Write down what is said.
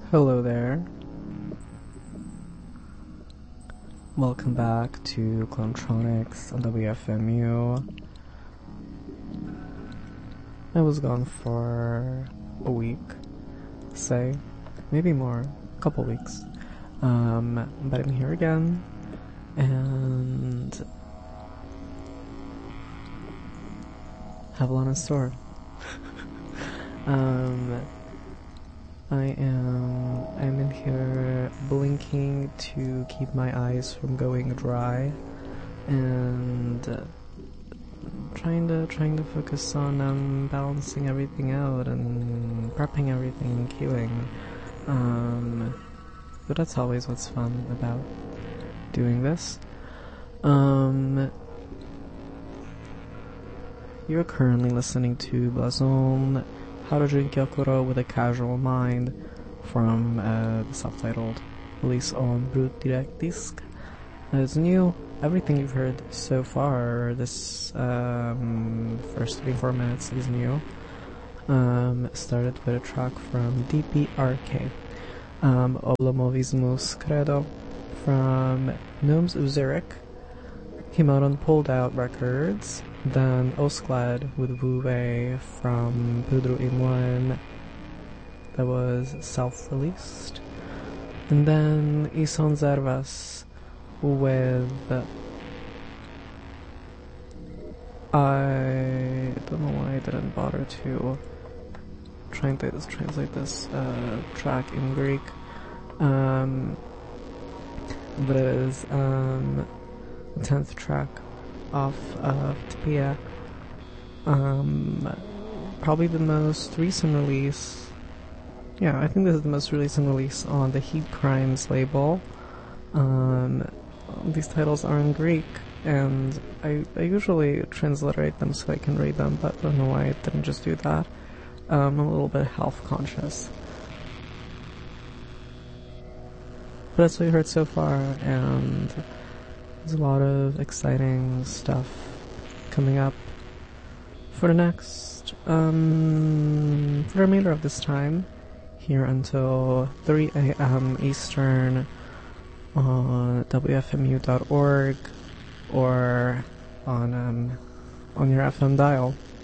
Hello there. Welcome back to Clonetronics on WFMU. I was gone for a week, say, maybe more, a couple weeks. But I'm here again, and have a lot in store. I'm in here blinking to keep my eyes from going dry, and trying to focus on balancing everything out and prepping everything and queuing. But that's always what's fun about doing this. You're currently listening to Blazon, How to Drink Yakuro with a Casual Mind, from the self-titled release on Brut Direct Disc. It's new. Everything you've heard so far, this first 3-4 minutes is new. Started with a track from DPRK, Oblomovismus Credo, from Gnomes of Zurich, came out on Pulled Out Records. Then Osklad with Wu Wei from Pudru Imwan, that was self-released. And then Ison Zervas with I don't know why I didn't bother to try and translate this track in Greek. But it is the 10th track off of Tpia. Probably the most recent release. Yeah, I think this is the most recent release on the Heat Crimes label. These titles are in Greek, and I usually transliterate them so I can read them, but I don't know why I didn't just do that. I'm a little bit health conscious. But that's what you heard so far, and there's a lot of exciting stuff coming up for the next, for the remainder of this time, here until 3 a.m. Eastern on WFMU.org or on your FM dial.